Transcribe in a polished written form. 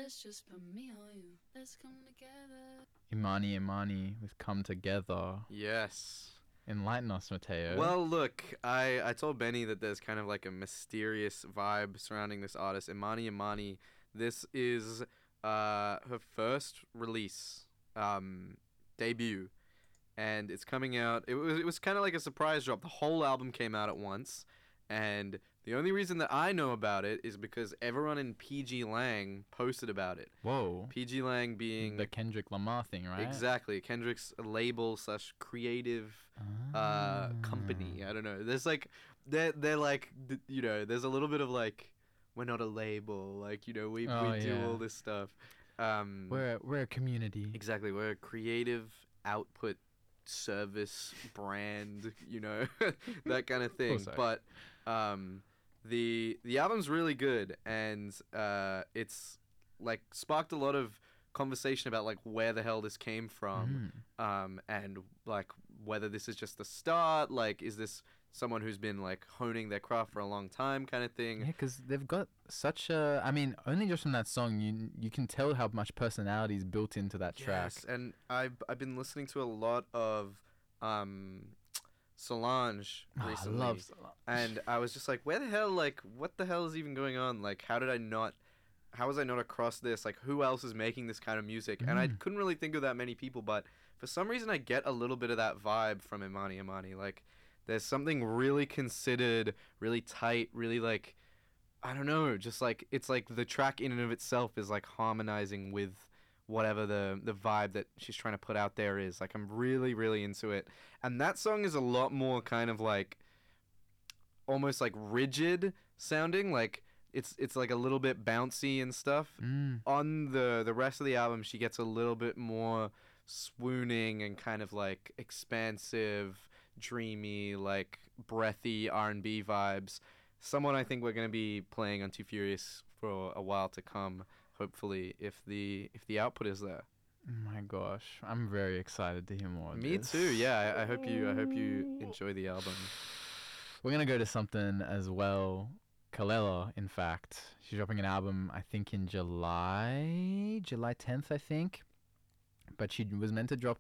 Imani Imani with Come Together. Yes. Enlighten us, Mateo. Well, look, I told Benny that there's kind of like a mysterious vibe surrounding this artist, Imani Imani. This is her first release, debut, and it's coming out. It was kind of like a surprise drop. The whole album came out at once, and the only reason that I know about it is because everyone in PG Lang posted about it. Whoa. PG Lang being The Kendrick Lamar thing, right? exactly Kendrick's label / creative company. I don't know. There's like they're like there's a little bit of like we're not a label, like we do all this stuff. We're a community. Exactly, we're a creative output service brand, that kind of thing. But the album's really good, and it's like sparked a lot of conversation about like where the hell this came from, and like whether this is just the start, like is this someone who's been like honing their craft for a long time kind of thing. Yeah, because they've got such a, I mean, only just from that song you can tell how much personality is built into that track. Yes, and I've been listening to a lot of Solange recently. I love Solange. And I was just like, where the hell, like what the hell is even going on? Like how was I not across this? Like, who else is making this kind of music? And I couldn't really think of that many people, but for some reason I get a little bit of that vibe from Imani Imani. Like, there's something really considered, really tight, really like, I don't know, just like, it's like the track in and of itself is like harmonizing with whatever the vibe that she's trying to put out there is. Like, I'm really, really into it. And that song is a lot more kind of like, almost like rigid sounding, like, It's like a little bit bouncy and stuff. On the rest of the album, she gets a little bit more swooning and kind of like expansive, dreamy, like breathy R&B vibes. Someone I think we're going to be playing on Too Furious for a while to come, hopefully, if the output is there. Oh my gosh, I'm very excited to hear more of Me this. too. Yeah, I hope you enjoy the album. We're going to go to something as well. Kelela, in fact. She's dropping an album, I think, in July 10th, I think. But she was meant to drop